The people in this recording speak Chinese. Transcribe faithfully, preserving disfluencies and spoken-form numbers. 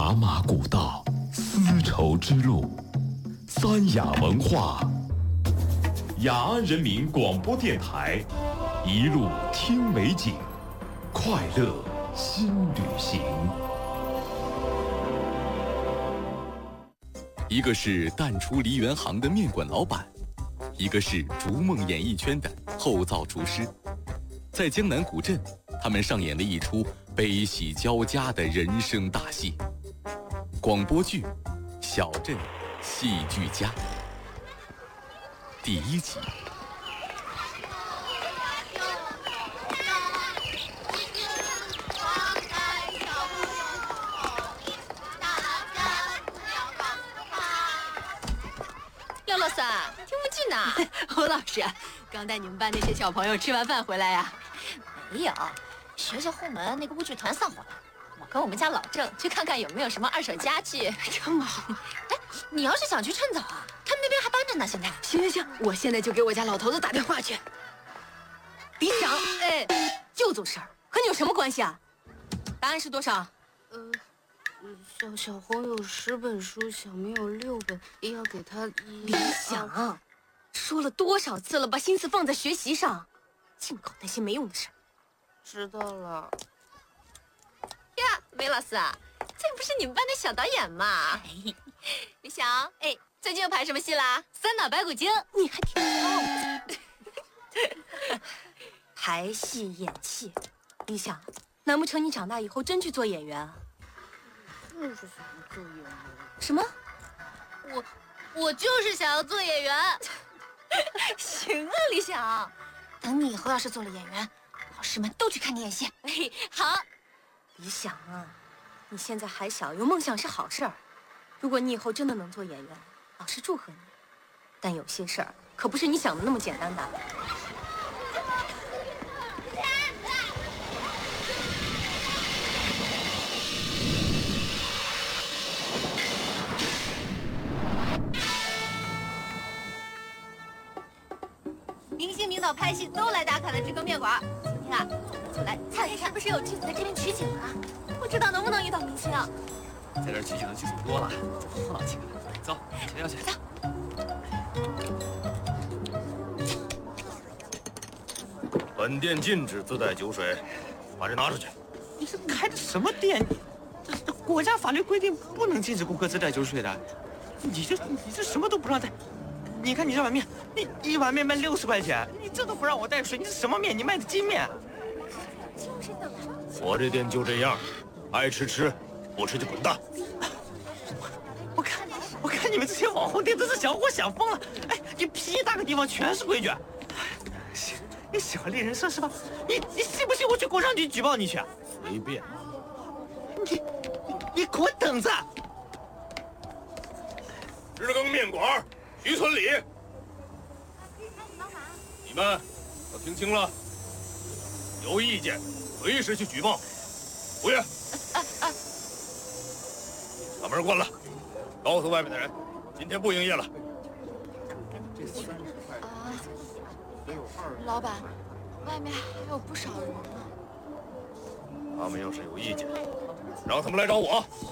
茶马古道，丝绸之路，三雅文化。雅安人民广播电台，一路听美景，快乐新旅行。一个是淡出梨园行的面馆老板，一个是逐梦演艺圈的后灶厨师。在江南古镇，他们上演了一出悲喜交加的人生大戏。广播剧《小镇戏剧家》第一集。 廖老三，听不进呐。 侯老师，刚带你们班那些小朋友吃完饭回来呀？ 没有，学校后门那个舞剧团散伙了。我跟我们家老郑去看看有没有什么二手家具。 这么好。 哎，你要是想去，趁早啊，他们那边还搬着呢。现在。 行行行，我现在就给我家老头子打电话去。李想，哎，就做事儿，和你有什么关系啊？答案是多少？ 呃。小小红有十本书，小明有六本，也要给他一。 李想，说了多少次了，把心思放在学习上，净搞那些没用的事。 知道了。 呀，梅老师啊，这不是你们班的小导演吗？李想，哎，最近又拍什么戏啦？三打白骨精， 你还挺高。排戏演戏，李想，难不成你长大以后真去做演员啊？ 就是想做演员。 什么？ 我我就是想要做演员。行啊，李想，等你以后要是做了演员，老师们都去看你演戏。哎，好。 李想啊，你现在还小，有梦想是好事儿。如果你以后真的能做演员，老师祝贺你。但有些事儿可不是你想的那么简单的。 明星领导拍戏都来打卡的这个面馆，今天啊，我就来看一看是不是有剧组在这边取景啊？不知道能不能遇到明星啊？ 在这儿取景的剧组多了，好几个。走，前要去。 走。 本店禁止自带酒水，把这拿出去。 你是开的什么店？这这国家法律规定不能禁止顾客自带酒水的。你这你这什么都不让带。你看你这碗面，你一碗面卖六十块钱，你这都不让我带水，你是什么面？你卖的筋面？ 我这店就这样，爱吃吃，不吃就滚蛋。 我看我看你们这些网红店都是小伙想疯了。哎，你屁大个地方全是规矩。你喜欢猎人设是吧？你你信不信我去工商局举报你去？ 随便。 你你给我等着！ 日更面馆，徐村里。你们都听清了，有意见随时去举报。服务员，把门关了，告诉外面的人，今天不营业了。 啊，老板，外面还有不少人呢。 他们要是有意见，让他们来找我。